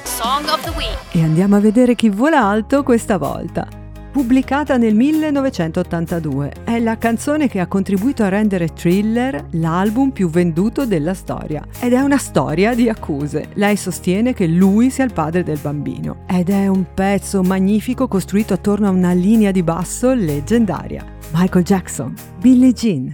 Song of the Week. E andiamo a vedere chi vola alto questa volta. Pubblicata nel 1982, è la canzone che ha contribuito a rendere Thriller l'album più venduto della storia. Ed è una storia di accuse. Lei sostiene che lui sia il padre del bambino. Ed è un pezzo magnifico costruito attorno a una linea di basso leggendaria. Michael Jackson, Billie Jean.